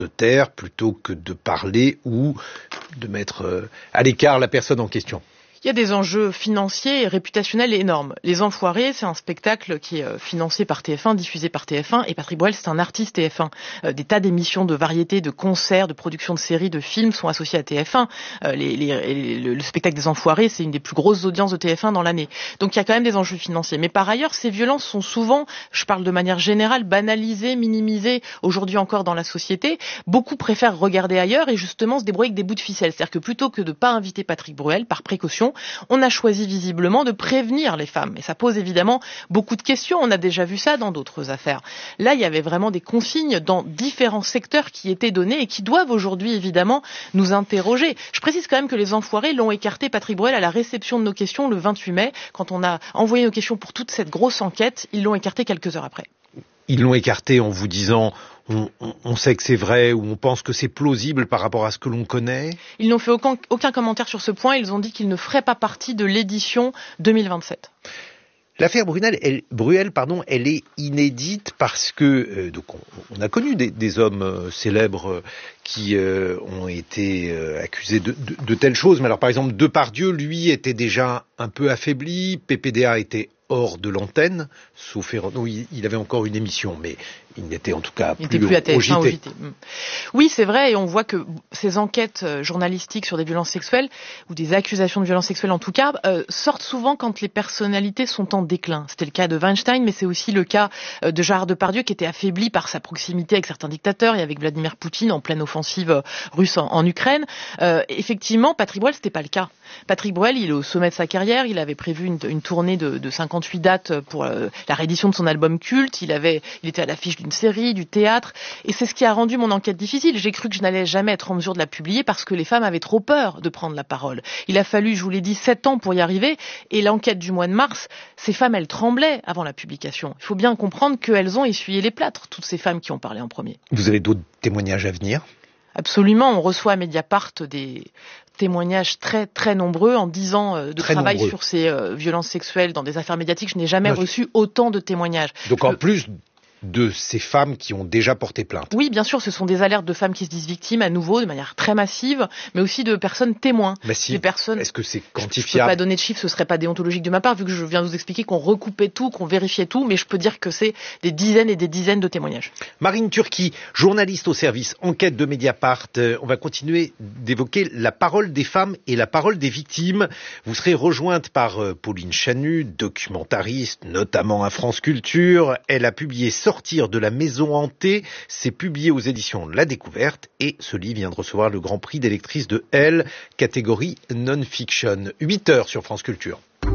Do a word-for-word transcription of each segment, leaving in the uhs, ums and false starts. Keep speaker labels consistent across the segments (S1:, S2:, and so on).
S1: de taire plutôt que de parler ou de mettre à l'écart la personne en question.
S2: Il y a des enjeux financiers et réputationnels énormes. Les Enfoirés, c'est un spectacle qui est financé par T F un, diffusé par T F un, et Patrick Bruel, c'est un artiste T F un. Euh, des tas d'émissions de variétés, de concerts, de productions de séries, de films sont associés à T F un. Euh, les, les, les, le, le spectacle des Enfoirés, c'est une des plus grosses audiences de T F un dans l'année. Donc il y a quand même des enjeux financiers. Mais par ailleurs, ces violences sont souvent, je parle de manière générale, banalisées, minimisées, aujourd'hui encore dans la société. Beaucoup préfèrent regarder ailleurs et justement se débrouiller avec des bouts de ficelle. C'est-à-dire que plutôt que de ne pas inviter Patrick Bruel, par précaution, on a choisi visiblement de prévenir les femmes. Et ça pose évidemment beaucoup de questions. On a déjà vu ça dans d'autres affaires. Là, il y avait vraiment des consignes dans différents secteurs qui étaient données et qui doivent aujourd'hui évidemment nous interroger. Je précise quand même que les Enfoirés l'ont écarté, Patrick Bruel, à la réception de nos questions le vingt-huit mai. Quand on a envoyé nos questions pour toute cette grosse enquête, ils l'ont écarté quelques heures après.
S1: Ils l'ont écarté en vous disant on, on, on sait que c'est vrai ou on pense que c'est plausible par rapport à ce que l'on connaît.
S2: Ils n'ont fait aucun, aucun commentaire sur ce point. Ils ont dit qu'ils ne feraient pas partie de l'édition deux mille vingt-sept.
S1: L'affaire Bruel, elle, Bruel, pardon, elle est inédite parce que euh, donc on, on a connu des, des hommes euh, célèbres euh, qui euh, ont été euh, accusés de, de, de telles choses. Mais alors, par exemple, Depardieu, lui, était déjà un peu affaibli. P P D A était hors de l'antenne, sauf erreur. Non, il, il avait encore une émission, mais il n'était en tout cas
S2: il
S1: plus,
S2: plus à T F un,
S1: au, au J T.
S2: Oui, c'est vrai, et on voit que ces enquêtes journalistiques sur des violences sexuelles, ou des accusations de violences sexuelles en tout cas, euh, sortent souvent quand les personnalités sont en déclin. C'était le cas de Weinstein, mais c'est aussi le cas de Gérard Depardieu, qui était affaibli par sa proximité avec certains dictateurs, et avec Vladimir Poutine en pleine offensive russe en, en Ukraine. Euh, effectivement, Patrick Bruel, c'était pas le cas. Patrick Bruel, il est au sommet de sa carrière, il avait prévu une, une tournée de, de cinquante-huit dates pour euh, la réédition de son album culte, il, avait, il était à l'affiche d'une série, du théâtre, et c'est ce qui a rendu mon enquête difficile. J'ai cru que je n'allais jamais être en mesure de la publier parce que les femmes avaient trop peur de prendre la parole. Il a fallu, je vous l'ai dit, sept ans pour y arriver, et l'enquête du mois de mars, ces femmes, elles tremblaient avant la publication. Il faut bien comprendre qu'elles ont essuyé les plâtres, toutes ces femmes qui ont parlé en premier.
S1: Vous avez d'autres témoignages à venir ?
S2: Absolument, on reçoit à Mediapart des témoignages très très nombreux. En dix ans de
S1: très
S2: travail
S1: nombreux.
S2: sur ces euh, violences sexuelles dans des affaires médiatiques, je n'ai jamais non, reçu autant de témoignages.
S1: Donc
S2: je
S1: en
S2: peux...
S1: plus de ces femmes qui ont déjà porté plainte.
S2: Oui, bien sûr, ce sont des alertes de femmes qui se disent victimes à nouveau, de manière très massive, mais aussi de personnes témoins.
S1: Mais si,
S2: des personnes...
S1: Est-ce que c'est quantifiable ?
S2: Je ne peux pas donner de chiffres, ce serait pas déontologique de ma part, vu que je viens de vous expliquer qu'on recoupait tout, qu'on vérifiait tout, mais je peux dire que c'est des dizaines et des dizaines de témoignages.
S1: Marine Turki, journaliste au service enquête de Mediapart. Euh, on va continuer d'évoquer la parole des femmes et la parole des victimes. Vous serez rejointe par euh, Pauline Chanu, documentariste, notamment à France Culture. Elle a publié Sortir de la maison hantée, c'est publié aux éditions La Découverte et ce livre vient de recevoir le grand prix des lectrices de Elle, catégorie non-fiction. huit heures sur France Culture.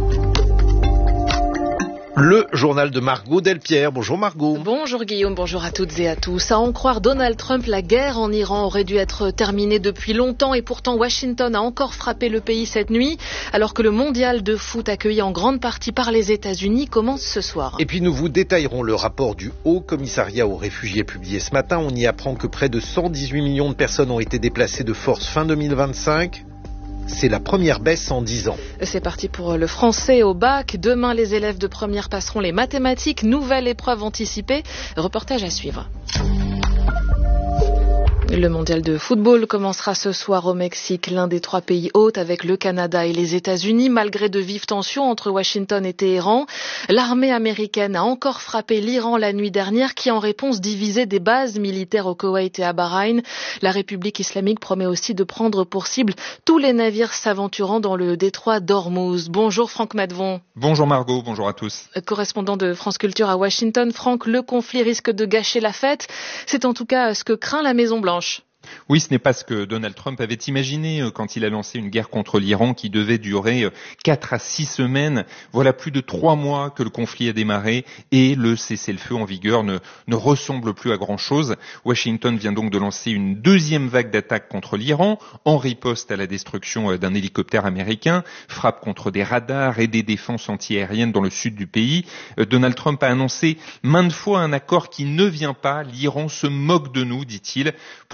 S1: Le journal de Margot Delpierre. Bonjour Margot.
S3: Bonjour Guillaume, bonjour à toutes et à tous. À en croire Donald Trump, la guerre en Iran aurait dû être terminée depuis longtemps et pourtant Washington a encore frappé le pays cette nuit alors que le mondial de foot accueilli en grande partie par les États-Unis commence ce soir.
S1: Et puis nous vous détaillerons le rapport du Haut Commissariat aux réfugiés publié ce matin. On y apprend que près de cent dix-huit millions de personnes ont été déplacées de force fin deux mille vingt-cinq. C'est la première baisse en dix ans.
S3: C'est parti pour le français au bac. Demain, les élèves de première passeront les mathématiques. Nouvelle épreuve anticipée. Reportage à suivre. Le mondial de football commencera ce soir au Mexique, l'un des trois pays hôtes avec le Canada et les États-Unis. Malgré de vives tensions entre Washington et Téhéran, l'armée américaine a encore frappé l'Iran la nuit dernière qui en réponse divisait des bases militaires au Koweït et à Bahreïn. La République islamique promet aussi de prendre pour cible tous les navires s'aventurant dans le détroit d'Ormuz. Bonjour Franck Madvon.
S4: Bonjour Margot, bonjour à tous.
S3: Correspondant de France Culture à Washington, Franck, le conflit risque de gâcher la fête. C'est en tout cas ce que craint la Maison-Blanche.
S4: Oui, ce n'est pas ce que Donald Trump avait imaginé quand il a lancé une guerre contre l'Iran qui devait durer quatre à six semaines. Voilà plus de trois mois que le conflit a démarré et le cessez-le-feu en vigueur ne, ne ressemble plus à grand-chose. Washington vient donc de lancer une deuxième vague d'attaques contre l'Iran en riposte à la destruction d'un hélicoptère américain, frappe contre des radars et des défenses antiaériennes dans le sud du pays. Donald Trump a annoncé maintes fois un accord qui ne vient pas. L'Iran se moque de nous, dit-il, pour ne pas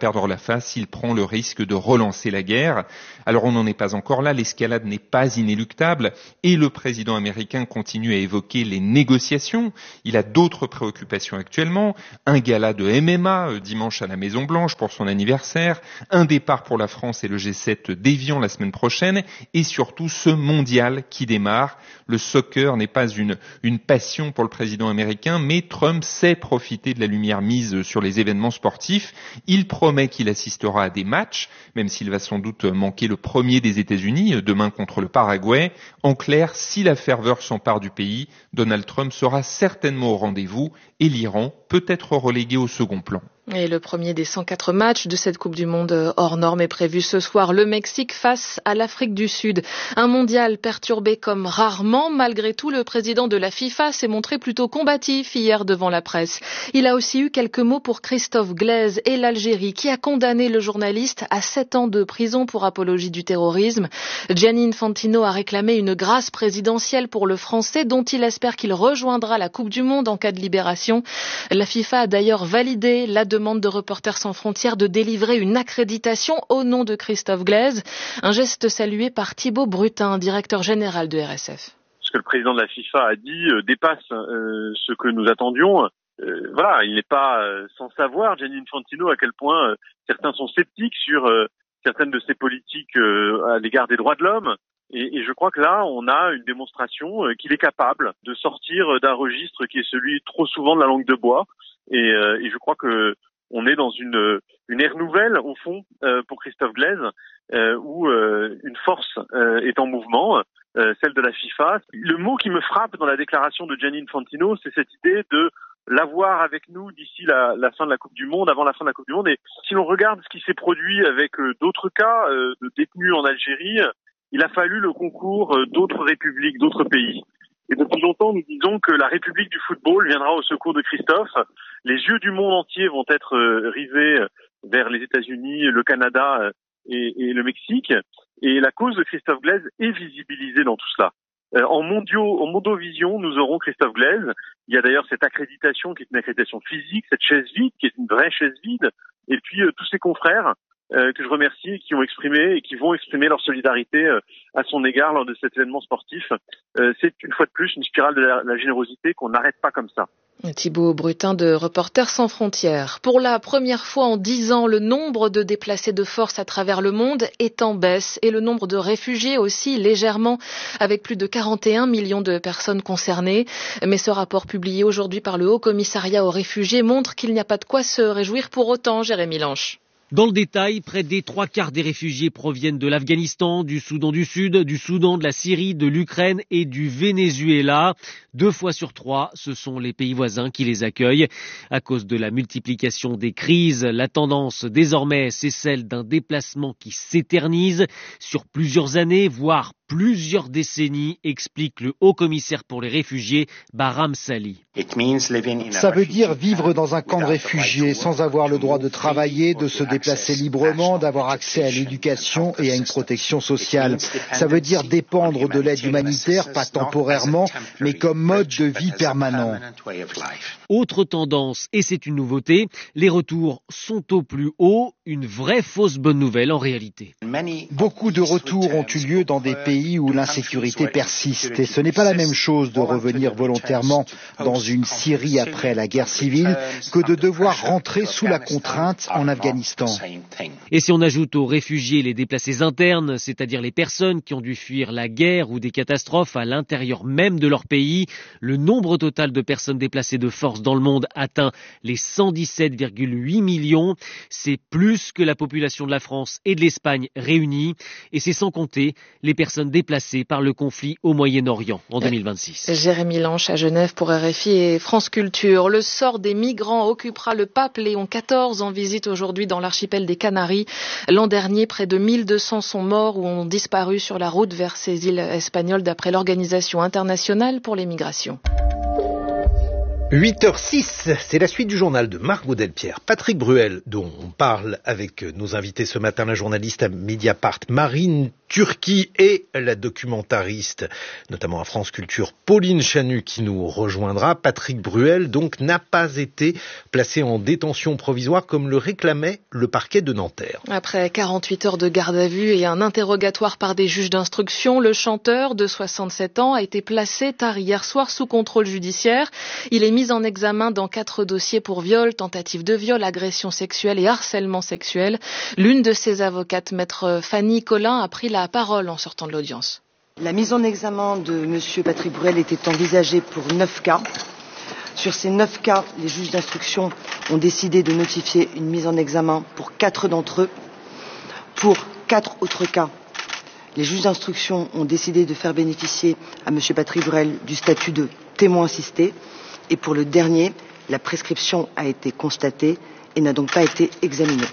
S4: perdre la face, il prend le risque de relancer la guerre. Alors on n'en est pas encore là, l'escalade n'est pas inéluctable et le président américain continue à évoquer les négociations. Il a d'autres préoccupations actuellement, un gala de M M A euh, dimanche à la Maison-Blanche pour son anniversaire, un départ pour la France et le G sept d'Évian la semaine prochaine et surtout ce mondial qui démarre. Le soccer n'est pas une, une passion pour le président américain, mais Trump sait profiter de la lumière mise sur les événements sportifs. Il promet qu'il assistera à des matchs, même s'il va sans doute manquer le premier des États-Unis, demain contre le Paraguay. En clair, si la ferveur s'empare du pays, Donald Trump sera certainement au rendez-vous et l'Iran peut être relégué au second plan.
S3: Et le premier des cent quatre matchs de cette Coupe du Monde hors norme est prévu ce soir. Le Mexique face à l'Afrique du Sud. Un mondial perturbé comme rarement. Malgré tout, le président de la FIFA s'est montré plutôt combatif hier devant la presse. Il a aussi eu quelques mots pour Christophe Glaise et l'Algérie qui a condamné le journaliste à sept ans de prison pour apologie du terrorisme. Gianni Infantino a réclamé une grâce présidentielle pour le Français dont il espère qu'il rejoindra la Coupe du Monde en cas de libération. La FIFA a d'ailleurs validé la demande de Reporters sans frontières de délivrer une accréditation au nom de Christophe Glaise. Un geste salué par Thibaut Brutin, directeur général de R S F.
S5: Ce que le président de la FIFA a dit euh, dépasse euh, ce que nous attendions. Euh, voilà, il n'est pas euh, sans savoir, Gianni Infantino, à quel point euh, certains sont sceptiques sur euh, certaines de ses politiques euh, à l'égard des droits de l'homme. Et, et je crois que là, on a une démonstration euh, qu'il est capable de sortir d'un registre qui est celui trop souvent de la langue de bois. Et, euh, et je crois que on est dans une, une ère nouvelle, au fond, euh, pour Christophe Glaise, euh, où euh, une force euh, est en mouvement, euh, celle de la FIFA. Le mot qui me frappe dans la déclaration de Gianni Infantino, c'est cette idée de l'avoir avec nous d'ici la, la fin de la Coupe du Monde, avant la fin de la Coupe du Monde. Et si l'on regarde ce qui s'est produit avec euh, d'autres cas euh, de détenus en Algérie, il a fallu le concours euh, d'autres républiques, d'autres pays. Et depuis longtemps, nous disons que la République du football viendra au secours de Christophe. Les yeux du monde entier vont être euh, rivés vers les États-Unis, le Canada euh, et, et le Mexique. Et la cause de Christophe Glaise est visibilisée dans tout cela. Euh, en mondiaux, en Mondovision, nous aurons Christophe Glaise. Il y a d'ailleurs cette accréditation qui est une accréditation physique, cette chaise vide qui est une vraie chaise vide. Et puis euh, tous ses confrères euh, que je remercie et qui ont exprimé et qui vont exprimer leur solidarité euh, à son égard lors de cet événement sportif. Euh, c'est une fois de plus une spirale de la, la générosité qu'on n'arrête pas comme ça.
S3: Thibaut Brutin de Reporters sans frontières. Pour la première fois en dix ans, le nombre de déplacés de force à travers le monde est en baisse et le nombre de réfugiés aussi légèrement, avec plus de quarante et un millions de personnes concernées. Mais ce rapport publié aujourd'hui par le Haut Commissariat aux réfugiés montre qu'il n'y a pas de quoi se réjouir pour autant, Jérémy Lanche.
S6: Dans le détail, près des trois quarts des réfugiés proviennent de l'Afghanistan, du Soudan du Sud, du Soudan, de la Syrie, de l'Ukraine et du Venezuela. Deux fois sur trois, ce sont les pays voisins qui les accueillent. À cause de la multiplication des crises, la tendance désormais, c'est celle d'un déplacement qui s'éternise sur plusieurs années, voire plusieurs décennies, explique le haut-commissaire pour les réfugiés, Bahram Salih.
S7: Ça veut dire vivre dans un camp de réfugiés sans avoir le droit de travailler, de se déplacer librement, d'avoir accès à l'éducation et à une protection sociale. Ça veut dire dépendre de l'aide humanitaire, pas temporairement, mais comme mode de vie permanent.
S6: Autre tendance, et c'est une nouveauté, les retours sont au plus haut, une vraie fausse bonne nouvelle en réalité.
S7: Beaucoup de retours ont eu lieu dans des pays où l'insécurité persiste et ce n'est pas la même chose de revenir volontairement dans une Syrie après la guerre civile que de devoir rentrer sous la contrainte en Afghanistan.
S6: Et si on ajoute aux réfugiés les déplacés internes, c'est-à-dire les personnes qui ont dû fuir la guerre ou des catastrophes à l'intérieur même de leur pays, le nombre total de personnes déplacées de force dans le monde atteint les cent dix-sept virgule huit millions. C'est plus que la population de la France et de l'Espagne réunies. Et c'est sans compter les personnes déplacées par le conflit au Moyen-Orient en deux mille vingt-six.
S3: Jérémy Lanche à Genève pour R F I et France Culture. Le sort des migrants occupera le pape Léon quatorze en visite aujourd'hui dans l'archipel des Canaries. L'an dernier, près de mille deux cents sont morts ou ont disparu sur la route vers ces îles espagnoles d'après l'Organisation internationale pour les migrations.
S1: huit heures six, c'est la suite du journal de Marc Baudel-Pierre. Patrick Bruel, dont on parle avec nos invités ce matin, la journaliste à Mediapart, Marine Turki, et la documentariste, notamment à France Culture, Pauline Chanu, qui nous rejoindra. Patrick Bruel, donc, n'a pas été placé en détention provisoire comme le réclamait le parquet de Nanterre.
S3: Après quarante-huit heures de garde à vue et un interrogatoire par des juges d'instruction, le chanteur de soixante-sept ans a été placé tard hier soir sous contrôle judiciaire. Il est mis en examen dans quatre dossiers pour viol, tentative de viol, agression sexuelle et harcèlement sexuel. L'une de ses avocates, maître Fanny Collin, a pris la parole en sortant de l'audience.
S8: La mise en examen de M. Patrick Bruel était envisagée pour neuf cas. Sur ces neuf cas, les juges d'instruction ont décidé de notifier une mise en examen pour quatre d'entre eux. Pour quatre autres cas, les juges d'instruction ont décidé de faire bénéficier à M. Patrick Bruel du statut de témoin assisté. Et pour le dernier, la prescription a été constatée et n'a donc pas été examinée.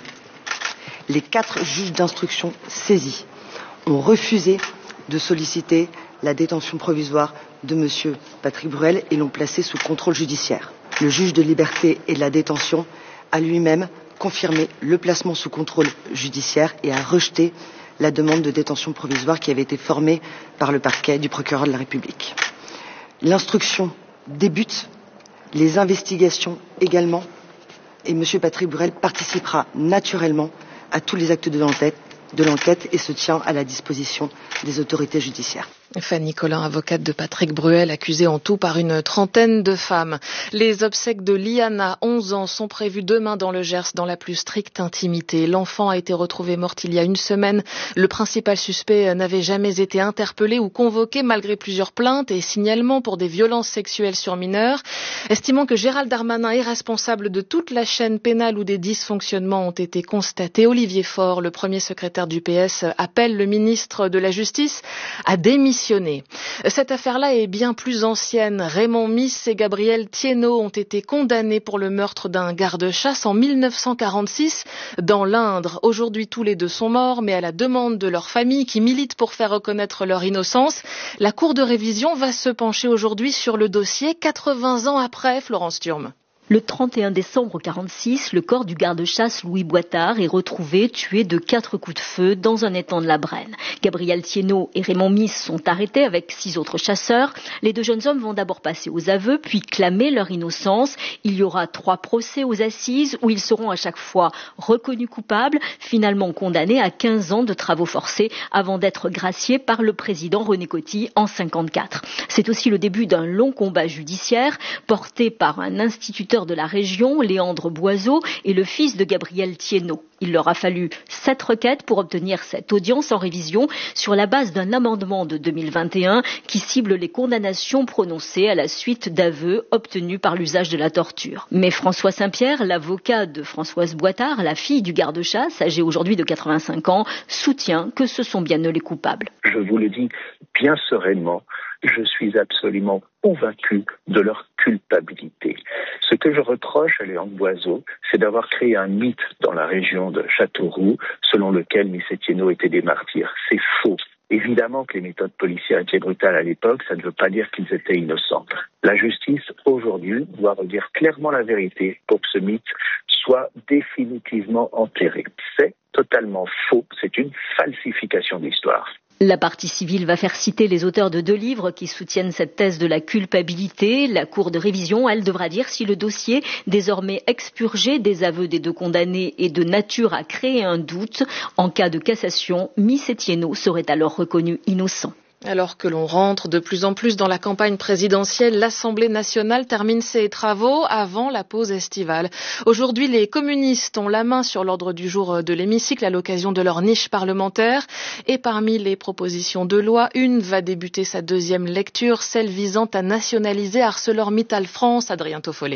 S8: Les quatre juges d'instruction saisis ont refusé de solliciter la détention provisoire de M. Patrick Bruel et l'ont placé sous contrôle judiciaire. Le juge de liberté et de la détention a lui-même confirmé le placement sous contrôle judiciaire et a rejeté la demande de détention provisoire qui avait été formée par le parquet du procureur de la République. L'instruction débute, les investigations également, et M. Patrick Bruel participera naturellement à tous les actes de l'enquête, de l'enquête et se tient à la disposition des autorités judiciaires.
S3: Fanny Collin, avocate de Patrick Bruel, accusée en tout par une trentaine de femmes. Les obsèques de Liana, onze ans, sont prévues demain dans le Gers dans la plus stricte intimité. L'enfant a été retrouvé morte il y a une semaine. Le principal suspect n'avait jamais été interpellé ou convoqué malgré plusieurs plaintes et signalements pour des violences sexuelles sur mineurs. Estimant que Gérald Darmanin est responsable de toute la chaîne pénale où des dysfonctionnements ont été constatés, Olivier Faure, le premier secrétaire du P S, appelle le ministre de la Justice à démissionner. Cette affaire-là est bien plus ancienne. Raymond Miss et Gabriel Thiénot ont été condamnés pour le meurtre d'un garde-chasse en mille neuf cent quarante-six dans l'Indre. Aujourd'hui, tous les deux sont morts, mais à la demande de leur famille qui milite pour faire reconnaître leur innocence, la Cour de révision va se pencher aujourd'hui sur le dossier quatre-vingts ans après, Florence Thurme.
S9: Le trente et un décembre quarante-six, le corps du garde-chasse Louis Boitard est retrouvé tué de quatre coups de feu dans un étang de la Brenne. Gabriel Thiénot et Raymond Miss sont arrêtés avec six autres chasseurs. Les deux jeunes hommes vont d'abord passer aux aveux, puis clamer leur innocence. Il y aura trois procès aux assises où ils seront à chaque fois reconnus coupables, finalement condamnés à quinze ans de travaux forcés avant d'être graciés par le président René Coty en cinquante-quatre. C'est aussi le début d'un long combat judiciaire porté par un instituteur de la région, Léandre Boiseau, et le fils de Gabriel Thiénot. Il leur a fallu sept requêtes pour obtenir cette audience en révision sur la base d'un amendement de deux mille vingt et un qui cible les condamnations prononcées à la suite d'aveux obtenus par l'usage de la torture. Mais François Saint-Pierre, l'avocat de Françoise Boitard, la fille du garde-chasse, âgée aujourd'hui de quatre-vingt-cinq ans, soutient que ce sont bien eux les coupables.
S10: Je vous le dis bien sereinement, je suis absolument convaincu de leur culpabilité. Ce que je reproche à Léandre Boiseau, c'est d'avoir créé un mythe dans la région de Châteauroux, selon lequel Miss et Thiénot étaient des martyrs. C'est faux. Évidemment que les méthodes policières étaient brutales à l'époque, ça ne veut pas dire qu'ils étaient innocents. La justice, aujourd'hui, doit redire clairement la vérité pour que ce mythe soit définitivement enterré. C'est totalement faux, c'est une falsification de l'histoire.
S9: La partie civile va faire citer les auteurs de deux livres qui soutiennent cette thèse de la culpabilité. La Cour de révision, elle, devra dire si le dossier, désormais expurgé des aveux des deux condamnés, est de nature à créer un doute. En cas de cassation, Miss et Thiénot seraient alors reconnus innocents.
S3: Alors que l'on rentre de plus en plus dans la campagne présidentielle, l'Assemblée nationale termine ses travaux avant la pause estivale. Aujourd'hui, les communistes ont la main sur l'ordre du jour de l'hémicycle à l'occasion de leur niche parlementaire. Et parmi les propositions de loi, une va débuter sa deuxième lecture, celle visant à nationaliser ArcelorMittal France. Adrien Toffollet.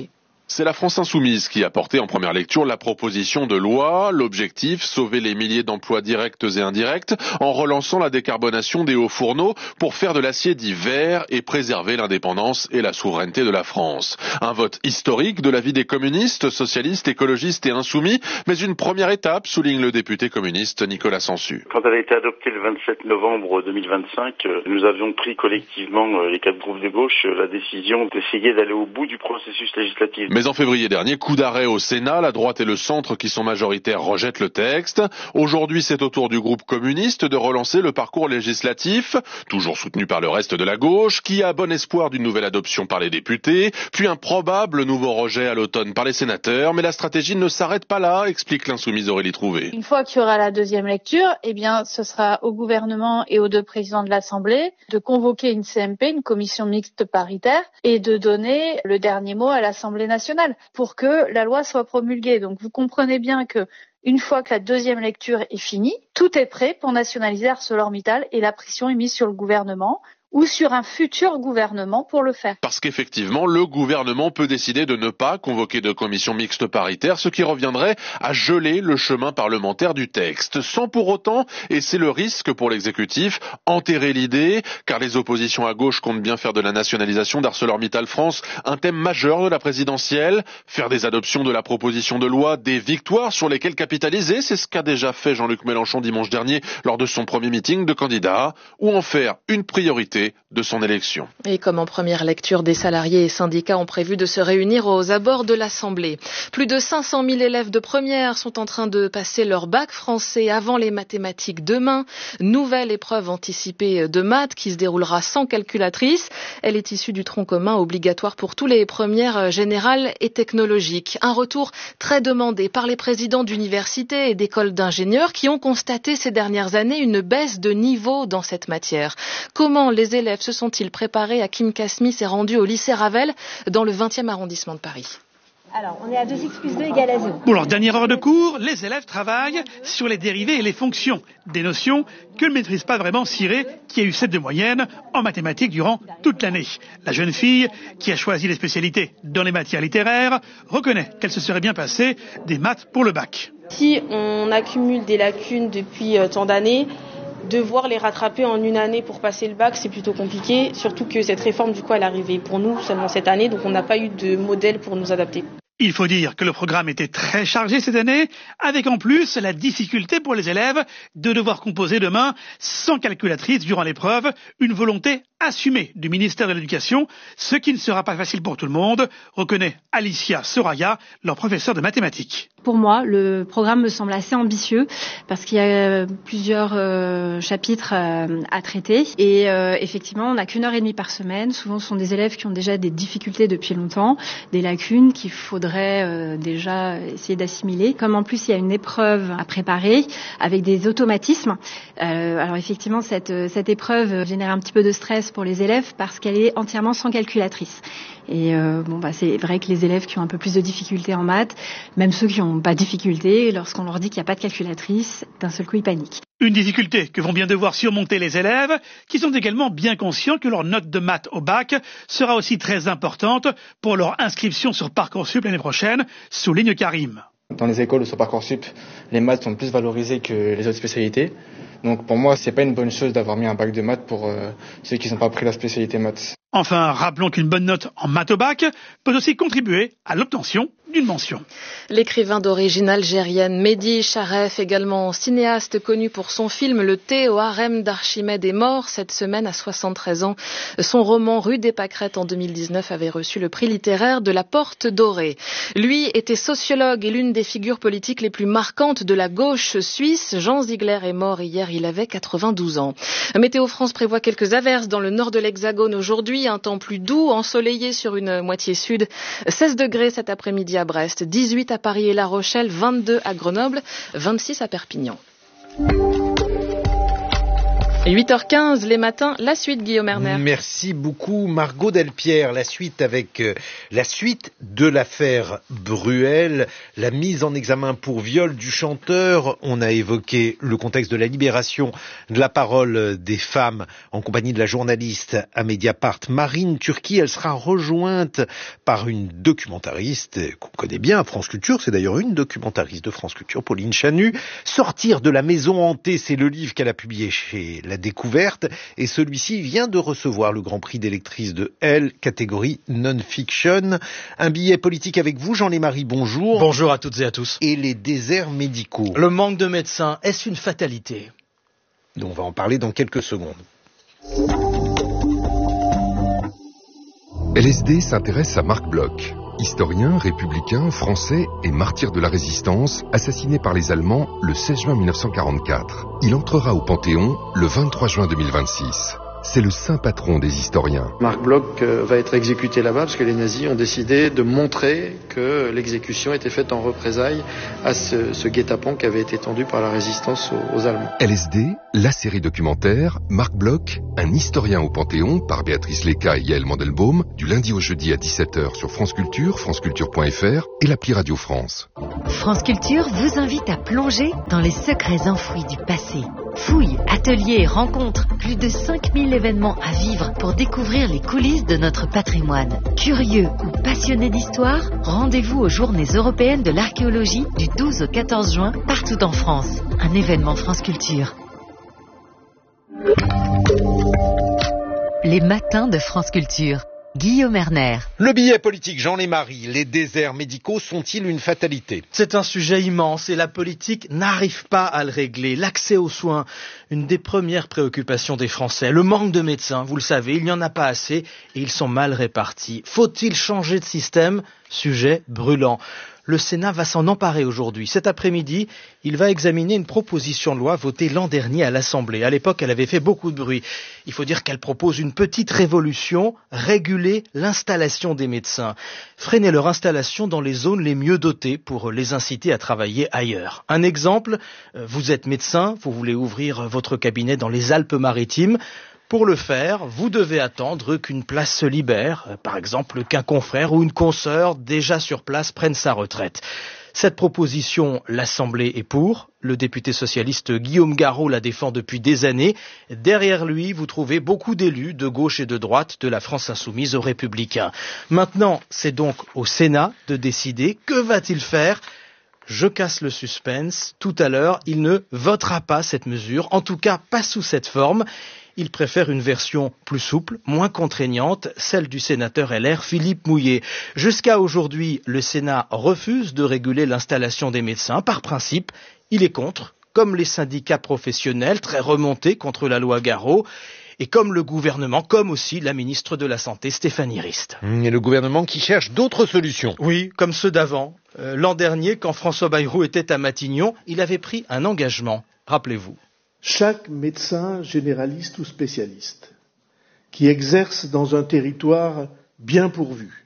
S11: C'est la France insoumise qui a porté en première lecture la proposition de loi. L'objectif, sauver les milliers d'emplois directs et indirects en relançant la décarbonation des hauts fourneaux pour faire de l'acier dit vert et préserver l'indépendance et la souveraineté de la France. Un vote historique de l'avis des communistes, socialistes, écologistes et insoumis, mais une première étape, souligne le député communiste Nicolas Sansu.
S12: Quand elle a été adoptée le vingt-sept novembre deux mille vingt-cinq, nous avions pris collectivement, les quatre groupes de gauche, la décision d'essayer d'aller au bout du processus législatif.
S11: Mais en février dernier, coup d'arrêt au Sénat, la droite et le centre qui sont majoritaires rejettent le texte. Aujourd'hui, c'est au tour du groupe communiste de relancer le parcours législatif, toujours soutenu par le reste de la gauche, qui a bon espoir d'une nouvelle adoption par les députés, puis un probable nouveau rejet à l'automne par les sénateurs. Mais la stratégie ne s'arrête pas là, explique l'insoumise Aurélie Trouvé.
S13: Une fois qu'il y aura la deuxième lecture, eh bien, ce sera au gouvernement et aux deux présidents de l'Assemblée de convoquer une C M P, une commission mixte paritaire, et de donner le dernier mot à l'Assemblée nationale pour que la loi soit promulguée. Donc vous comprenez bien que une fois que la deuxième lecture est finie, tout est prêt pour nationaliser ArcelorMittal et la pression est mise sur le gouvernement ou sur un futur gouvernement pour le faire.
S11: Parce qu'effectivement, le gouvernement peut décider de ne pas convoquer de commission mixte paritaire, ce qui reviendrait à geler le chemin parlementaire du texte, sans pour autant, et c'est le risque pour l'exécutif, enterrer l'idée, car les oppositions à gauche comptent bien faire de la nationalisation d'ArcelorMittal France un thème majeur de la présidentielle, faire des adoptions de la proposition de loi des victoires sur lesquelles capitaliser, c'est ce qu'a déjà fait Jean-Luc Mélenchon dimanche dernier lors de son premier meeting de candidat, ou en faire une priorité de son élection.
S3: Et comme en première lecture, des salariés et syndicats ont prévu de se réunir aux abords de l'Assemblée. Plus de cinq cent mille élèves de première sont en train de passer leur bac français avant les mathématiques demain. Nouvelle épreuve anticipée de maths qui se déroulera sans calculatrice. Elle est issue du tronc commun obligatoire pour tous les premières générales et technologiques. Un retour très demandé par les présidents d'universités et d'écoles d'ingénieurs qui ont constaté ces dernières années une baisse de niveau dans cette matière. Comment les élèves se sont-ils préparés? Hakim Kasmi s'est rendu au lycée Ravel dans le vingtième arrondissement de Paris.
S14: Alors, on est à deux x plus deux égale à zéro.
S15: Pour leur dernière heure de cours, les élèves travaillent sur les dérivés et les fonctions, des notions que ne maîtrise pas vraiment Ciré, qui a eu sept de moyenne en mathématiques durant toute l'année. La jeune fille, qui a choisi les spécialités dans les matières littéraires, reconnaît qu'elle se serait bien passée des maths pour le bac.
S16: Si on accumule des lacunes depuis euh, tant d'années, devoir les rattraper en une année pour passer le bac, c'est plutôt compliqué, surtout que cette réforme, du coup, elle est arrivée pour nous seulement cette année, donc on n'a pas eu de modèle pour nous adapter.
S15: Il faut dire que le programme était très chargé cette année, avec en plus la difficulté pour les élèves de devoir composer demain sans calculatrice durant l'épreuve, une volonté assumée du ministère de l'Éducation, ce qui ne sera pas facile pour tout le monde, reconnaît Alicia Soraya, leur professeure de mathématiques.
S14: Pour moi, le programme me semble assez ambitieux parce qu'il y a plusieurs euh, chapitres euh, à traiter et euh, effectivement, on n'a qu'une heure et demie par semaine. Souvent, ce sont des élèves qui ont déjà des difficultés depuis longtemps, des lacunes qu'il faudrait euh, déjà essayer d'assimiler. Comme en plus, il y a une épreuve à préparer avec des automatismes. Euh, alors effectivement, cette, cette épreuve génère un petit peu de stress pour les élèves parce qu'elle est entièrement sans calculatrice. Et euh, bon, bah, c'est vrai que les élèves qui ont un peu plus de difficultés en maths, même ceux qui n'ont pas de difficultés, lorsqu'on leur dit qu'il n'y a pas de calculatrice, d'un seul coup, ils paniquent.
S15: Une difficulté que vont bien devoir surmonter les élèves, qui sont également bien conscients que leur note de maths au bac sera aussi très importante pour leur inscription sur Parcoursup l'année prochaine, souligne Karim.
S17: Dans les écoles sur Parcoursup, les maths sont plus valorisées que les autres spécialités. Donc pour moi, c'est pas une bonne chose d'avoir mis un bac de maths pour euh, ceux qui n'ont pas pris la spécialité maths.
S15: Enfin, rappelons qu'une bonne note en maths au bac peut aussi contribuer à l'obtention d'une mention.
S3: L'écrivain d'origine algérienne Mehdi Charef, également cinéaste connu pour son film Le thé au harem d'Archimède, est mort cette semaine à soixante-treize ans. Son roman Rue des Pâquerettes en deux mille dix-neuf avait reçu le prix littéraire de la Porte Dorée. Lui était sociologue et l'une des figures politiques les plus marquantes de la gauche suisse. Jean Ziegler est mort hier, il avait quatre-vingt-douze ans. Météo France prévoit quelques averses dans le nord de l'Hexagone aujourd'hui, un temps plus doux, ensoleillé sur une moitié sud. seize degrés cet après-midi à Brest, dix-huit à Paris et La Rochelle, vingt-deux à Grenoble, vingt-six à Perpignan. huit heures quinze, les matins, la suite, Guillaume Erner.
S1: Merci beaucoup, Margot Delpierre. La suite avec euh, la suite de l'affaire Bruel, la mise en examen pour viol du chanteur. On a évoqué le contexte de la libération de la parole des femmes en compagnie de la journaliste à Mediapart, Marine Turki. Elle sera rejointe par une documentariste qu'on connaît bien à France Culture. C'est d'ailleurs une documentariste de France Culture, Pauline Chanu. Sortir de la maison hantée, c'est le livre qu'elle a publié chez La Découverte, et celui-ci vient de recevoir le Grand Prix des lectrices de Elle, catégorie non-fiction. Un billet politique avec vous, Jean-Lémarie, bonjour.
S18: Bonjour à toutes et à tous.
S1: Et les déserts médicaux.
S18: Le manque de médecins, est-ce une fatalité ?
S1: On va en parler dans quelques secondes.
S19: L S D s'intéresse à Marc Bloch, historien, républicain, français et martyr de la résistance, assassiné par les Allemands le seize juin mille neuf cent quarante-quatre. Il entrera au Panthéon le vingt-trois juin deux mille vingt-six. C'est le saint patron des historiens.
S20: Marc Bloch va être exécuté là-bas parce que les nazis ont décidé de montrer que l'exécution était faite en représailles à ce, ce guet-apens qui avait été tendu par la résistance aux, aux Allemands.
S19: L S D, la série documentaire, Marc Bloch, un historien au Panthéon, par Béatrice Léca et Yael Mandelbaum, du lundi au jeudi à dix-sept heures sur France Culture, franceculture point f r et l'appli Radio France.
S21: France Culture vous invite à plonger dans les secrets enfouis du passé. Fouilles, ateliers, rencontres, plus de cinq mille événements à vivre pour découvrir les coulisses de notre patrimoine. Curieux ou passionnés d'histoire, rendez-vous aux Journées européennes de l'archéologie du douze au quatorze juin partout en France. Un événement France Culture. Les matins de France Culture. Guillaume Erner.
S1: Le billet politique, Jean-Lémarie. Les déserts médicaux sont-ils une fatalité ?
S18: C'est un sujet immense et la politique n'arrive pas à le régler. L'accès aux soins, une des premières préoccupations des Français. Le manque de médecins, vous le savez, il n'y en a pas assez et ils sont mal répartis. Faut-il changer de système ? Sujet brûlant. Le Sénat va s'en emparer aujourd'hui. Cet après-midi, il va examiner une proposition de loi votée l'an dernier à l'Assemblée. À l'époque, elle avait fait beaucoup de bruit. Il faut dire qu'elle propose une petite révolution, réguler l'installation des médecins, freiner leur installation dans les zones les mieux dotées pour les inciter à travailler ailleurs. Un exemple, vous êtes médecin, vous voulez ouvrir votre cabinet dans les Alpes-Maritimes. Pour le faire, vous devez attendre qu'une place se libère, par exemple qu'un confrère ou une consoeur déjà sur place prenne sa retraite. Cette proposition, l'Assemblée est pour. Le député socialiste Guillaume Garot la défend depuis des années. Derrière lui, vous trouvez beaucoup d'élus de gauche et de droite, de la France insoumise aux Républicains. Maintenant, c'est donc au Sénat de décider. Que va-t-il faire ? Je casse le suspense. Tout à l'heure, il ne votera pas cette mesure, en tout cas pas sous cette forme. Il préfère une version plus souple, moins contraignante, celle du sénateur L R Philippe Mouillet. Jusqu'à aujourd'hui, le Sénat refuse de réguler l'installation des médecins. Par principe, il est contre, comme les syndicats professionnels très remontés contre la loi Garot, et comme le gouvernement, comme aussi la ministre de la Santé, Stéphanie Rist.
S1: Et le gouvernement qui cherche d'autres solutions.
S18: Oui, comme ceux d'avant. Euh, l'an dernier, quand François Bayrou était à Matignon, il avait pris un engagement. Rappelez-vous.
S22: Chaque médecin généraliste ou spécialiste qui exerce dans un territoire bien pourvu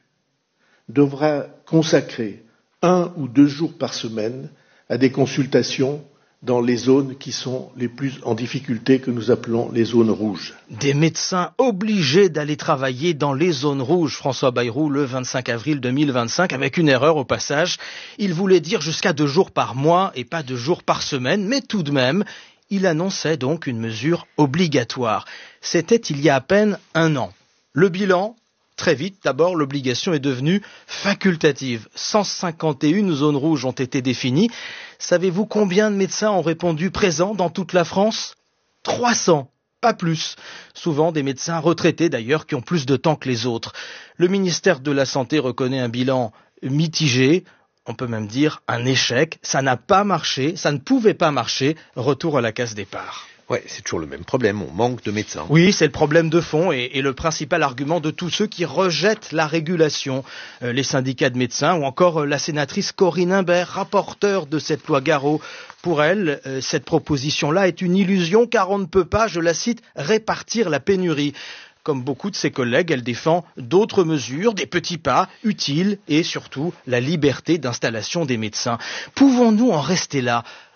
S22: devra consacrer un ou deux jours par semaine à des consultations dans les zones qui sont les plus en difficulté, que nous appelons les zones rouges.
S18: Des médecins obligés d'aller travailler dans les zones rouges, François Bayrou, le vingt-cinq avril deux mille vingt-cinq, avec une erreur au passage. Il voulait dire jusqu'à deux jours par mois et pas deux jours par semaine, mais tout de même, il annonçait donc une mesure obligatoire. C'était il y a à peine un an. Le bilan ? Très vite, d'abord, l'obligation est devenue facultative. cent cinquante et une zones rouges ont été définies. Savez-vous combien de médecins ont répondu présents dans toute la France ? trois cents, pas plus. Souvent des médecins retraités d'ailleurs qui ont plus de temps que les autres. Le ministère de la Santé reconnaît un bilan mitigé. On peut même dire un échec. Ça n'a pas marché, ça ne pouvait pas marcher. Retour à la case départ.
S1: Ouais, c'est toujours le même problème, on manque de médecins.
S18: Oui, c'est le problème de fond et, et le principal argument de tous ceux qui rejettent la régulation. Euh, les syndicats de médecins ou encore euh, la sénatrice Corinne Imbert, rapporteure de cette loi Garot. Pour elle, euh, cette proposition-là est une illusion car on ne peut pas, je la cite, répartir la pénurie. Comme beaucoup de ses collègues, elle défend d'autres mesures, des petits pas utiles et surtout la liberté d'installation des médecins. Pouvons-nous en rester là ?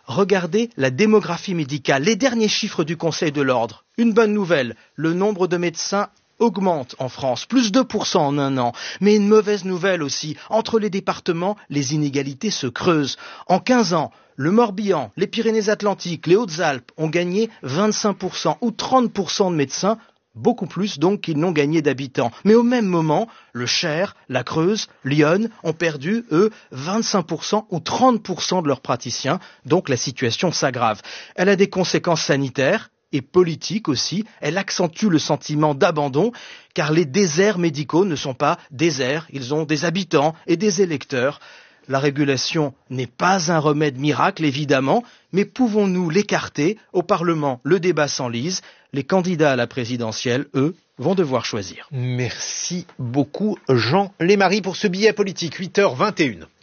S18: regardez la démographie médicale, les derniers chiffres du Conseil de l'Ordre. Une bonne nouvelle, le nombre de médecins augmente en France, plus deux pour cent en un an. Mais une mauvaise nouvelle aussi, entre les départements, les inégalités se creusent. En quinze ans, le Morbihan, les Pyrénées-Atlantiques, les Hautes-Alpes ont gagné vingt-cinq pour cent ou trente pour cent de médecins, beaucoup plus donc qu'ils n'ont gagné d'habitants. Mais au même moment, le Cher, la Creuse, Lyon ont perdu, eux, vingt-cinq pour cent ou trente pour cent de leurs praticiens, donc la situation s'aggrave. Elle a des conséquences sanitaires et politiques aussi. Elle accentue le sentiment d'abandon, car les déserts médicaux ne sont pas déserts, ils ont des habitants et des électeurs. La régulation n'est pas un remède miracle, évidemment, mais pouvons-nous l'écarter? Au Parlement, le débat s'enlise. Les candidats à la présidentielle, eux, vont devoir choisir.
S1: Merci beaucoup, Jean Lémarie, pour ce billet politique. huit heures vingt et une.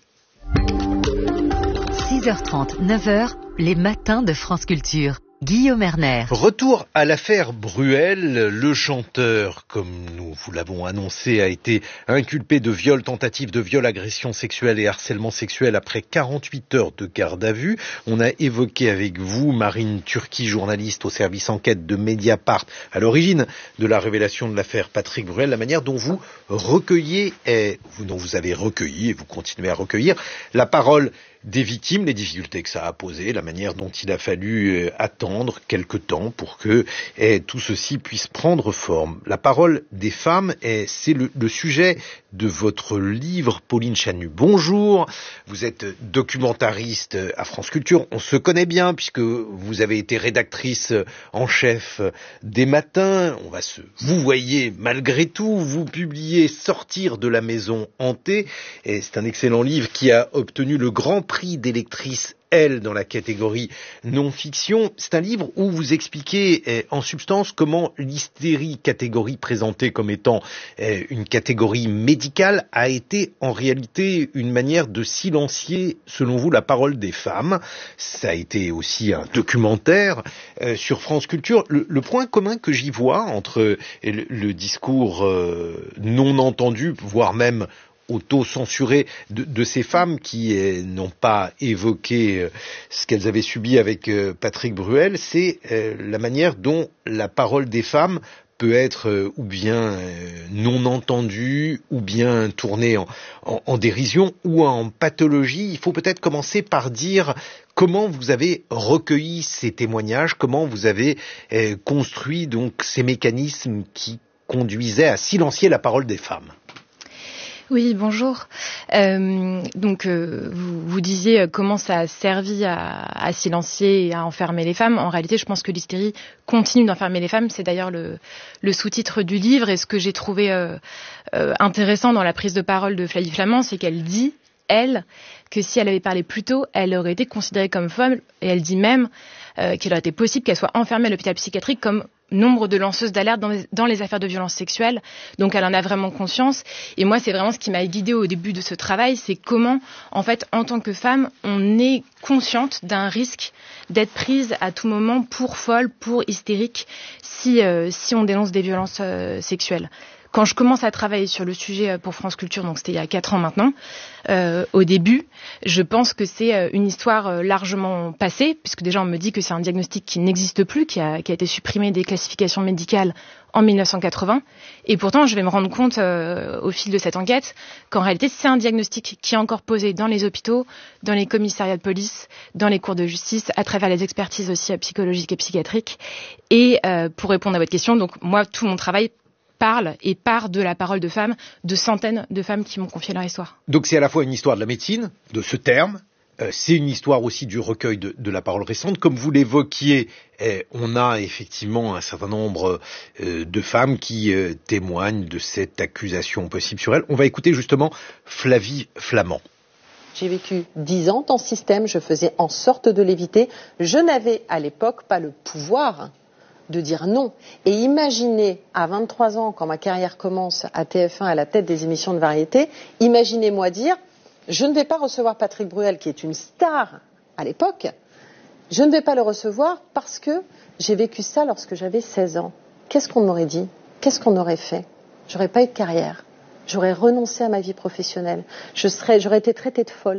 S21: six heures trente, neuf heures, les matins de France Culture. Guillaume Erner.
S1: Retour à l'affaire Bruel. Le chanteur, comme nous vous l'avons annoncé, a été inculpé de viol, tentative de viol, agression sexuelle et harcèlement sexuel après quarante-huit heures de garde à vue. On a évoqué avec vous, Marine Turki, journaliste au service enquête de Mediapart, à l'origine de la révélation de l'affaire Patrick Bruel, la manière dont vous recueillez, et dont vous avez recueilli et vous continuez à recueillir la parole des victimes, les difficultés que ça a posées, la manière dont il a fallu attendre quelque temps pour que eh, tout ceci puisse prendre forme. La parole des femmes, eh, c'est le, le sujet de votre livre, Pauline Chanu. Bonjour, vous êtes documentariste à France Culture. On se connaît bien puisque vous avez été rédactrice en chef des Matins. On va se, vous voyez malgré tout, vous publiez Sortir de la maison hantée. Et c'est un excellent livre qui a obtenu le grand prix des lectrices Elle dans la catégorie non-fiction. C'est un livre où vous expliquez eh, en substance comment l'hystérie, catégorie présentée comme étant eh, une catégorie médicale, a été en réalité une manière de silencier, selon vous, la parole des femmes. Ça a été aussi un documentaire euh, sur France Culture. Le, le point commun que j'y vois entre le, le discours euh, non entendu, voire même auto-censuré de, de ces femmes qui euh, n'ont pas évoqué euh, ce qu'elles avaient subi avec euh, Patrick Bruel, c'est euh, la manière dont la parole des femmes peut être euh, ou bien euh, non entendue, ou bien tournée en, en, en dérision ou en pathologie. Il faut peut-être commencer par dire comment vous avez recueilli ces témoignages, comment vous avez euh, construit donc ces mécanismes qui conduisaient à silencier la parole des femmes.
S2: Oui, bonjour. Euh, donc, euh, vous, vous disiez comment ça a servi à, à silencier et à enfermer les femmes. En réalité, je pense que l'hystérie continue d'enfermer les femmes. C'est d'ailleurs le, le sous-titre du livre. Et ce que j'ai trouvé euh, euh, intéressant dans la prise de parole de Flavie Flament, c'est qu'elle dit, elle, que si elle avait parlé plus tôt, elle aurait été considérée comme folle. Et elle dit même euh, qu'il aurait été possible qu'elle soit enfermée à l'hôpital psychiatrique comme nombre de lanceuses d'alerte dans les, dans les affaires de violences sexuelles. Donc elle en a vraiment conscience. Et moi, c'est vraiment ce qui m'a guidée au début de ce travail, c'est comment, en fait, en tant que femme, on est consciente d'un risque d'être prise à tout moment pour folle, pour hystérique, si, euh, si on dénonce des violences euh, sexuelles. Quand je commence à travailler sur le sujet pour France Culture, donc c'était il y a quatre ans maintenant, euh, au début, je pense que c'est une histoire largement passée, puisque déjà on me dit que c'est un diagnostic qui n'existe plus, qui a, qui a été supprimé des classifications médicales en mille neuf cent quatre-vingts. Et pourtant, je vais me rendre compte euh, au fil de cette enquête qu'en réalité, c'est un diagnostic qui est encore posé dans les hôpitaux, dans les commissariats de police, dans les cours de justice, à travers les expertises aussi psychologiques et psychiatriques. Et euh, pour répondre à votre question, donc moi, tout mon travail parle et part de la parole de femmes, de centaines de femmes qui m'ont confié leur histoire.
S1: Donc c'est à la fois une histoire de la médecine, de ce terme, euh, c'est une histoire aussi du recueil de, de la parole récente. Comme vous l'évoquiez, eh, on a effectivement un certain nombre euh, de femmes qui euh, témoignent de cette accusation possible sur elles. On va écouter justement Flavie Flament.
S4: J'ai vécu dix ans dans ce système, je faisais en sorte de l'éviter. Je n'avais à l'époque pas le pouvoir de dire non. Et imaginez, à vingt-trois ans, quand ma carrière commence à T F un à la tête des émissions de variété, imaginez-moi dire, je ne vais pas recevoir Patrick Bruel, qui est une star à l'époque, je ne vais pas le recevoir parce que j'ai vécu ça lorsque j'avais seize ans. Qu'est-ce qu'on m'aurait dit? Qu'est-ce qu'on aurait fait? J'aurais pas eu de carrière. J'aurais renoncé à ma vie professionnelle. Je serais, j'aurais été traitée de folle.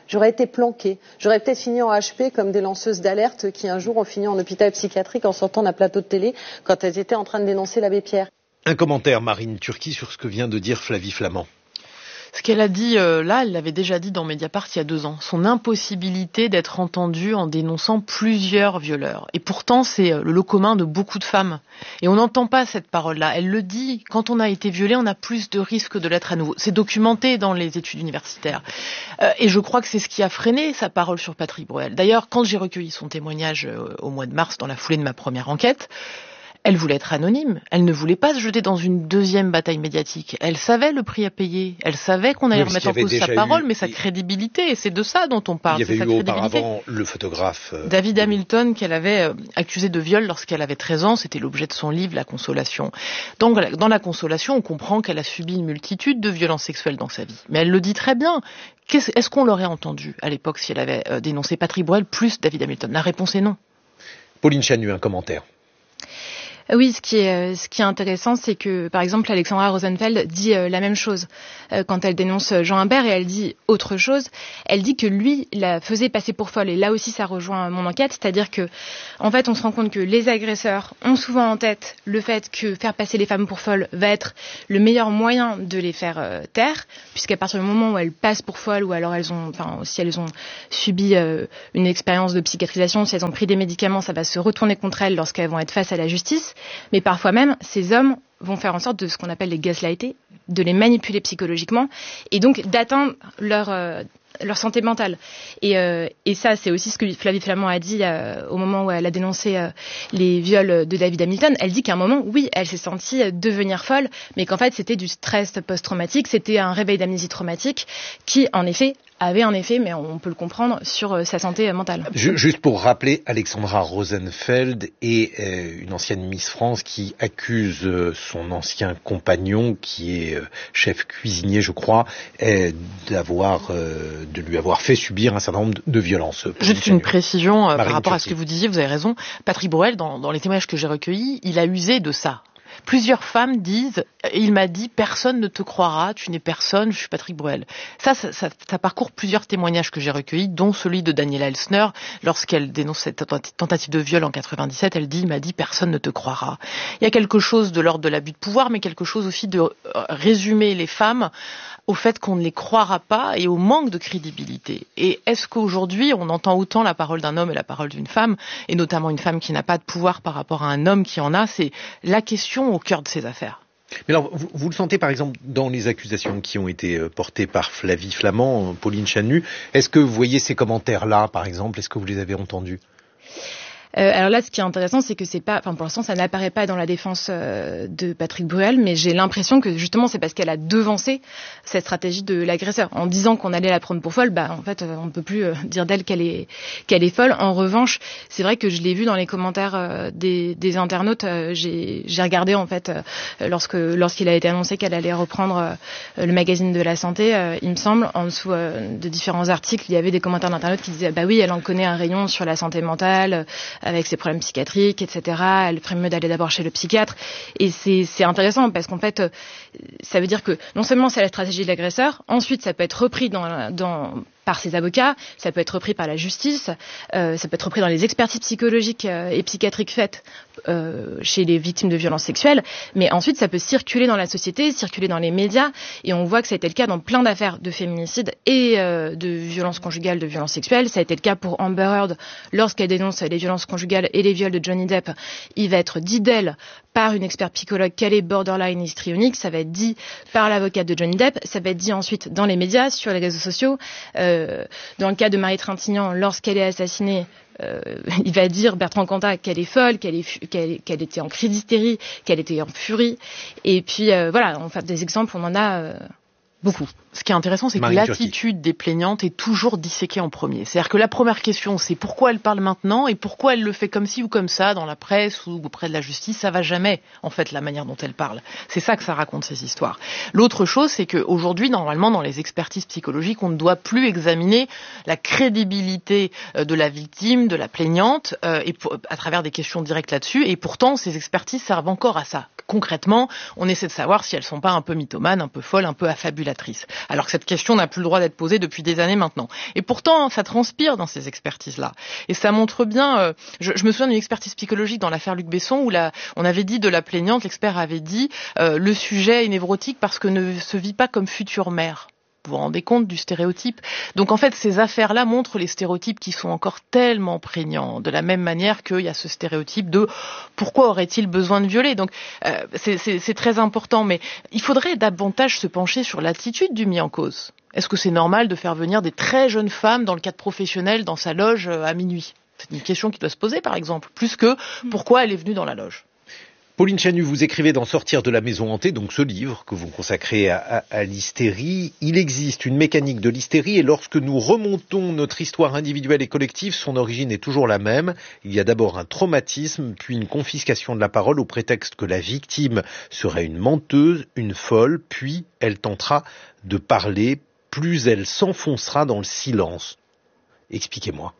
S4: J'aurais été planquée. J'aurais peut-être fini en H P comme des lanceuses d'alerte qui un jour ont fini en hôpital psychiatrique en sortant d'un plateau de télé quand elles étaient en train de dénoncer l'abbé Pierre.
S1: Un commentaire, Marine Turki, sur ce que vient de dire Flavie Flament.
S5: Ce qu'elle a dit euh, là, elle l'avait déjà dit dans Mediapart il y a deux ans. Son impossibilité d'être entendue en dénonçant plusieurs violeurs. Et pourtant, c'est le lot commun de beaucoup de femmes. Et on n'entend pas cette parole-là. Elle le dit, quand on a été violé, on a plus de risques de l'être à nouveau. C'est documenté dans les études universitaires. Euh, et je crois que c'est ce qui a freiné sa parole sur Patrick Bruel. D'ailleurs, quand j'ai recueilli son témoignage euh, au mois de mars, dans la foulée de ma première enquête, elle voulait être anonyme. Elle ne voulait pas se jeter dans une deuxième bataille médiatique. Elle savait le prix à payer. Elle savait qu'on allait remettre en cause sa parole, eu... mais sa crédibilité. Et c'est de ça dont on parle.
S1: Il y avait
S5: eu
S1: auparavant le photographe euh...
S5: David Hamilton, qu'elle avait euh, accusé de viol lorsqu'elle avait treize ans. C'était l'objet de son livre, La Consolation. Donc, dans La Consolation, on comprend qu'elle a subi une multitude de violences sexuelles dans sa vie. Mais elle le dit très bien. Qu'est-ce... Est-ce qu'on l'aurait entendu à l'époque si elle avait euh, dénoncé Patrick Bruel plus David Hamilton? La réponse est non.
S1: Pauline Chanu, un commentaire.
S2: Oui, ce qui est, ce qui est intéressant, c'est que, par exemple, Alexandra Rosenfeld dit euh, la même chose euh, quand elle dénonce Jean Imbert, et elle dit autre chose. Elle dit que lui la faisait passer pour folle. Et là aussi, ça rejoint mon enquête, c'est-à-dire que, en fait, on se rend compte que les agresseurs ont souvent en tête le fait que faire passer les femmes pour folles va être le meilleur moyen de les faire euh, taire, puisqu'à partir du moment où elles passent pour folles, ou alors elles ont, enfin, si elles ont subi euh, une expérience de psychiatrisation, si elles ont pris des médicaments, ça va se retourner contre elles lorsqu'elles vont être face à la justice. Mais parfois même, ces hommes vont faire en sorte de ce qu'on appelle les gaslighter, de les manipuler psychologiquement, et donc d'atteindre leur, euh, leur santé mentale. Et, euh, et ça, c'est aussi ce que Flavie Flament a dit euh, au moment où elle a dénoncé euh, les viols de David Hamilton. Elle dit qu'à un moment, oui, elle s'est sentie devenir folle, mais qu'en fait, c'était du stress post-traumatique, c'était un réveil d'amnésie traumatique qui, en effet, avait un effet, mais on peut le comprendre, sur sa santé mentale.
S1: Juste pour rappeler, Alexandra Rosenfeld est euh, une ancienne Miss France qui accuse euh, son ancien compagnon, qui est euh, chef cuisinier, je crois, euh, d'avoir, euh, de lui avoir fait subir un certain nombre de, de violences.
S5: Juste une précision euh, par rapport Turki. À ce que vous disiez, vous avez raison. Patrick Bruel, dans, dans les témoignages que j'ai recueillis, il a usé de ça. Plusieurs femmes disent, il m'a dit, personne ne te croira, tu n'es personne, je suis Patrick Bruel. Ça, ça, ça, ça parcourt plusieurs témoignages que j'ai recueillis, dont celui de Daniela Elsner. Lorsqu'elle dénonce cette tentative de viol en quatre-vingt-dix-sept, elle dit, il m'a dit, personne ne te croira. Il y a quelque chose de l'ordre de l'abus de pouvoir, mais quelque chose aussi de résumer les femmes au fait qu'on ne les croira pas et au manque de crédibilité. Et est-ce qu'aujourd'hui, on entend autant la parole d'un homme et la parole d'une femme, et notamment une femme qui n'a pas de pouvoir par rapport à un homme qui en a? C'est la question au cœur de ces affaires.
S1: Mais alors, vous, vous le sentez par exemple dans les accusations qui ont été portées par Flavie Flament, Pauline Chanu. Est-ce que vous voyez ces commentaires-là, par exemple? Est-ce que vous les avez entendus?
S2: Euh, alors là, ce qui est intéressant, c'est que c'est pas, enfin pour l'instant, ça n'apparaît pas dans la défense euh, de Patrick Bruel, mais j'ai l'impression que justement, c'est parce qu'elle a devancé cette stratégie de l'agresseur en disant qu'on allait la prendre pour folle. Bah en fait, euh, on ne peut plus euh, dire d'elle qu'elle est qu'elle est folle. En revanche, c'est vrai que je l'ai vu dans les commentaires euh, des, des internautes. Euh, j'ai, j'ai regardé en fait euh, lorsque lorsqu'il a été annoncé qu'elle allait reprendre euh, le magazine de la santé. Euh, il me semble, en dessous euh, de différents articles, il y avait des commentaires d'internautes qui disaient bah oui, elle en connaît un rayon sur la santé mentale. Euh, avec ses problèmes psychiatriques, et cetera. Elle ferait mieux d'aller d'abord chez le psychiatre. Et c'est, c'est intéressant parce qu'en fait, ça veut dire que non seulement c'est la stratégie de l'agresseur, ensuite ça peut être repris dans, dans, par ses avocats, ça peut être repris par la justice, euh, ça peut être repris dans les expertises psychologiques euh, et psychiatriques faites euh, chez les victimes de violences sexuelles, mais ensuite ça peut circuler dans la société, circuler dans les médias, et on voit que ça a été le cas dans plein d'affaires de féminicide et euh, de violences conjugales, de violences sexuelles. Ça a été le cas pour Amber Heard lorsqu'elle dénonce les violences conjugales et les viols de Johnny Depp. Il va être dit d'elle par une experte psychologue qu'elle est borderline histrionique, ça va être dit par l'avocate de Johnny Depp, ça va être dit ensuite dans les médias, sur les réseaux sociaux. Euh, dans le cas de Marie Trintignant, lorsqu'elle est assassinée, euh, il va dire Bertrand Cantat qu'elle est folle, qu'elle, est, qu'elle, qu'elle était en crise d'hystérie, qu'elle était en furie. Et puis euh, voilà, en fait, des exemples, on en a euh, beaucoup.
S5: Ce qui est intéressant, c'est que l'attitude des plaignantes est toujours disséquée en premier. C'est-à-dire que la première question, c'est pourquoi elle parle maintenant et pourquoi elle le fait comme ci ou comme ça dans la presse ou auprès de la justice. Ça va jamais, en fait, la manière dont elle parle. C'est ça que ça raconte, ces histoires. L'autre chose, c'est qu'aujourd'hui, normalement, dans les expertises psychologiques, on ne doit plus examiner la crédibilité de la victime, de la plaignante, euh, et pour, à travers des questions directes là-dessus. Et pourtant, ces expertises servent encore à ça. Concrètement, on essaie de savoir si elles sont pas un peu mythomanes, un peu folles, un peu affabulatrices. calculatrice. Alors que cette question n'a plus le droit d'être posée depuis des années maintenant. Et pourtant, ça transpire dans ces expertises-là. Et ça montre bien, euh, je, je me souviens d'une expertise psychologique dans l'affaire Luc Besson où la, on avait dit de la plaignante, l'expert avait dit, euh, le sujet est névrotique parce que ne se vit pas comme future mère. Vous vous rendez compte du stéréotype? Donc en fait, ces affaires-là montrent les stéréotypes qui sont encore tellement prégnants, de la même manière qu'il y a ce stéréotype de pourquoi aurait-il besoin de violer. Donc euh, c'est, c'est, c'est très important, mais il faudrait davantage se pencher sur l'attitude du mis en cause. Est-ce que c'est normal de faire venir des très jeunes femmes dans le cadre professionnel dans sa loge à minuit? C'est une question qui doit se poser, par exemple, plus que pourquoi elle est venue dans la loge.
S1: Pauline Chanu, vous écrivez dans Sortir de la maison hantée, donc ce livre que vous consacrez à, à, à l'hystérie. Il existe une mécanique de l'hystérie et lorsque nous remontons notre histoire individuelle et collective, son origine est toujours la même. Il y a d'abord un traumatisme, puis une confiscation de la parole au prétexte que la victime serait une menteuse, une folle, puis elle tentera de parler, plus elle s'enfoncera dans le silence. Expliquez-moi.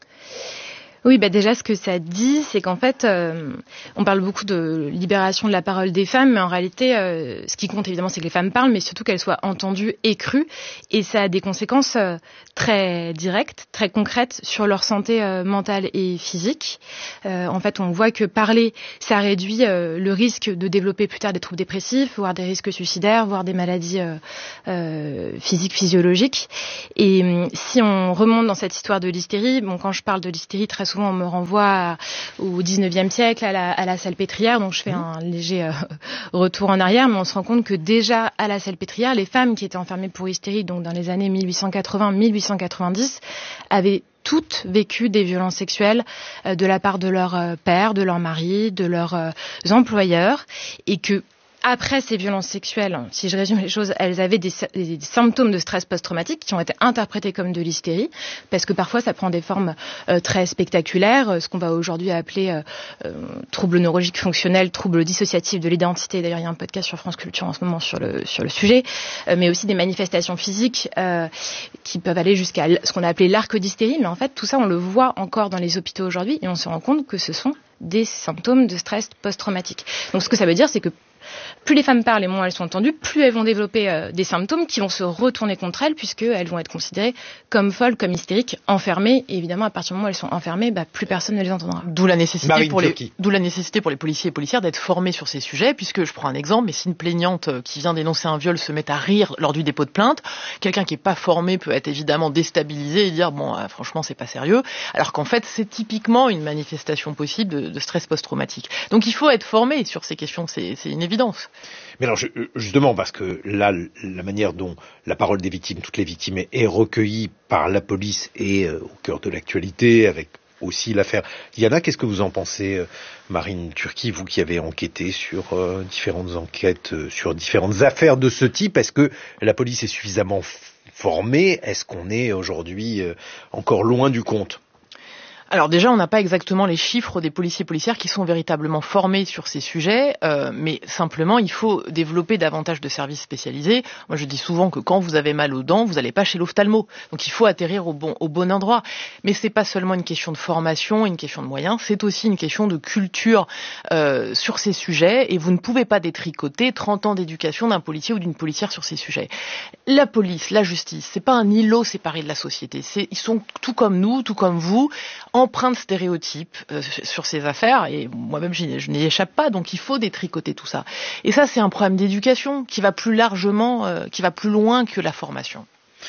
S2: Oui, bah déjà, ce que ça dit, c'est qu'en fait, euh, on parle beaucoup de libération de la parole des femmes, mais en réalité, euh, ce qui compte évidemment, c'est que les femmes parlent, mais surtout qu'elles soient entendues et crues. Et ça a des conséquences euh, très directes, très concrètes sur leur santé euh, mentale et physique. Euh, en fait, on voit que parler, ça réduit euh, le risque de développer plus tard des troubles dépressifs, voire des risques suicidaires, voire des maladies euh, euh, physiques, physiologiques. Et euh, si on remonte dans cette histoire de l'hystérie, bon, quand je parle de l'hystérie, très souvent, on me renvoie à, au dix-neuvième siècle, à la, à la Salpêtrière, donc je fais un léger euh, retour en arrière, mais on se rend compte que déjà à la Salpêtrière, les femmes qui étaient enfermées pour hystérie, donc dans les années mille huit cent quatre-vingts mille huit cent quatre-vingt-dix, avaient toutes vécu des violences sexuelles euh, de la part de leur euh, père, de leur mari, de leurs euh, employeurs, et que après ces violences sexuelles, si je résume les choses, elles avaient des, des symptômes de stress post-traumatique qui ont été interprétés comme de l'hystérie, parce que parfois ça prend des formes euh, très spectaculaires, ce qu'on va aujourd'hui appeler euh, euh, troubles neurologiques fonctionnels, troubles dissociatifs de l'identité. D'ailleurs, il y a un podcast sur France Culture en ce moment sur le sur le sujet, euh, mais aussi des manifestations physiques euh, qui peuvent aller jusqu'à ce qu'on a appelé l'arc d'hystérie. Mais en fait, tout ça, on le voit encore dans les hôpitaux aujourd'hui, et on se rend compte que ce sont des symptômes de stress post-traumatique. Donc, ce que ça veut dire, c'est que plus les femmes parlent et moins elles sont entendues, plus elles vont développer euh, des symptômes qui vont se retourner contre elles, puisqu'elles vont être considérées comme folles, comme hystériques, enfermées. Et évidemment, à partir du moment où elles sont enfermées, bah, plus personne ne les entendra.
S5: D'où la nécessité, pour les, d'où la nécessité pour les policiers et policières d'être formés sur ces sujets, puisque je prends un exemple, mais si une plaignante qui vient dénoncer un viol se met à rire lors du dépôt de plainte, quelqu'un qui n'est pas formé peut être évidemment déstabilisé et dire bon, euh, franchement, c'est pas sérieux, alors qu'en fait, c'est typiquement une manifestation possible de, de stress post-traumatique. Donc il faut être formé sur ces questions, c'est, c'est une évidence.
S1: Mais alors, justement, parce que là, la manière dont la parole des victimes, toutes les victimes, est recueillie par la police est au cœur de l'actualité, avec aussi l'affaire Diana. Qu'est-ce que vous en pensez, Marine Turki, vous qui avez enquêté sur euh, différentes enquêtes, euh, sur différentes affaires de ce type? Est-ce que la police est suffisamment formée? Est-ce qu'on est aujourd'hui euh, encore loin du compte?
S5: Alors déjà, on n'a pas exactement les chiffres des policiers et policières qui sont véritablement formés sur ces sujets, euh, mais simplement, il faut développer davantage de services spécialisés. Moi, je dis souvent que quand vous avez mal aux dents, vous n'allez pas chez l'ophtalmo. Donc, il faut atterrir au bon, au bon endroit. Mais c'est pas seulement une question de formation, une question de moyens, c'est aussi une question de culture euh, sur ces sujets, et vous ne pouvez pas détricoter trente ans d'éducation d'un policier ou d'une policière sur ces sujets. La police, la justice, c'est pas un îlot séparé de la société. C'est, ils sont tout comme nous, tout comme vous, empreint de stéréotypes euh, sur ces affaires, et moi-même je n'y échappe pas, donc il faut détricoter tout ça. Et ça, c'est un problème d'éducation qui va plus largement, euh, qui va plus loin que la formation.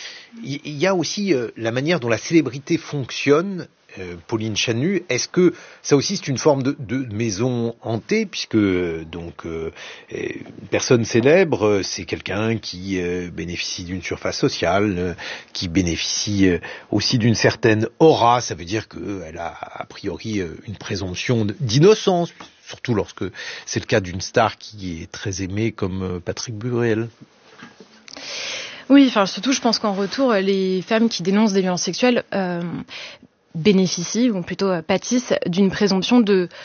S1: Il y a aussi euh, la manière dont la célébrité fonctionne. Euh, Pauline Chanu, est-ce que ça aussi c'est une forme de, de maison hantée, puisque euh, donc euh, une personne célèbre, c'est quelqu'un qui euh, bénéficie d'une surface sociale, euh, qui bénéficie euh, aussi d'une certaine aura. Ça veut dire qu'elle a a priori euh, une présomption d'innocence, surtout lorsque c'est le cas d'une star qui est très aimée comme euh, Patrick Bruel.
S2: Oui, enfin surtout je pense qu'en retour, les femmes qui dénoncent des violences sexuelles euh, bénéficient, ou plutôt pâtissent, d'une présomption de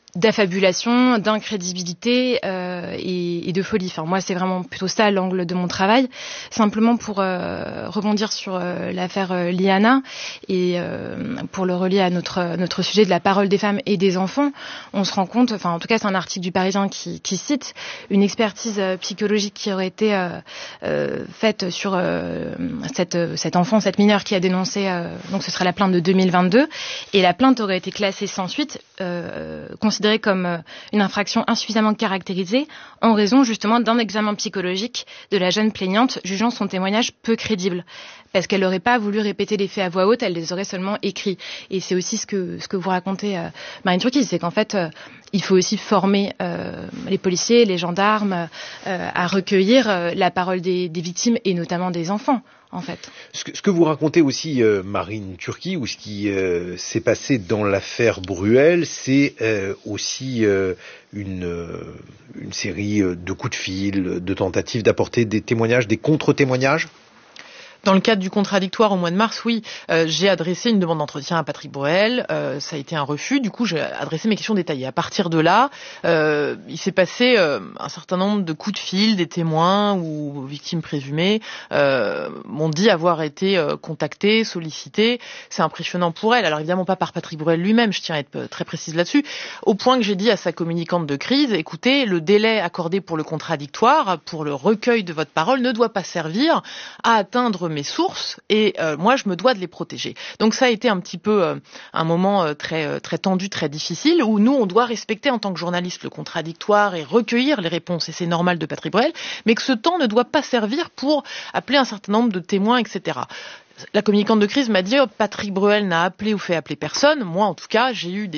S2: d'affabulation, d'incrédibilité euh, et, et de folie. Enfin, moi, c'est vraiment plutôt ça l'angle de mon travail. Simplement pour euh, rebondir sur euh, l'affaire euh, Liana et euh, pour le relier à notre notre sujet de la parole des femmes et des enfants, on se rend compte, enfin en tout cas c'est un article du Parisien qui, qui cite une expertise euh, psychologique qui aurait été euh, euh, faite sur euh, cette cet enfant, cette mineure qui a dénoncé, euh, donc ce serait la plainte de deux mille vingt-deux, et la plainte aurait été classée sans suite, euh, considérée comme une infraction insuffisamment caractérisée en raison justement d'un examen psychologique de la jeune plaignante jugeant son témoignage peu crédible. Parce qu'elle n'aurait pas voulu répéter les faits à voix haute, elle les aurait seulement écrits. Et c'est aussi ce que, ce que vous racontez, euh, Marine Turki, c'est qu'en fait, euh, il faut aussi former euh, les policiers, les gendarmes euh, à recueillir euh, la parole des, des victimes et notamment des enfants. En fait.
S1: Ce que, ce que vous racontez aussi, euh, Marine Turki, ou ce qui euh, s'est passé dans l'affaire Bruel, c'est euh, aussi euh, une, euh, une série de coups de fil, de tentatives d'apporter des témoignages, des contre-témoignages.
S5: Dans le cadre du contradictoire au mois de mars, oui, euh, j'ai adressé une demande d'entretien à Patrick Bruel. Euh, ça a été un refus. Du coup, j'ai adressé mes questions détaillées. À partir de là, euh, il s'est passé euh, un certain nombre de coups de fil, des témoins ou victimes présumées euh, m'ont dit avoir été euh, contactés, sollicités. C'est impressionnant pour elle. Alors évidemment pas par Patrick Bruel lui-même, je tiens à être très précise là-dessus. Au point que j'ai dit à sa communicante de crise, écoutez, le délai accordé pour le contradictoire, pour le recueil de votre parole, ne doit pas servir à atteindre mes sources et euh, moi je me dois de les protéger. Donc ça a été un petit peu euh, un moment euh, très euh, très tendu, très difficile où nous on doit respecter en tant que journaliste le contradictoire et recueillir les réponses et c'est normal de Patrick Bruel, mais que ce temps ne doit pas servir pour appeler un certain nombre de témoins, et cetera. La communicante de crise m'a dit oh, Patrick Bruel n'a appelé ou fait appeler personne. Moi, en tout cas, j'ai eu des